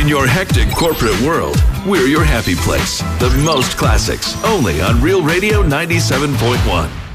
In your hectic corporate world, we're your happy place. The most classics, only on Real Radio 97.1.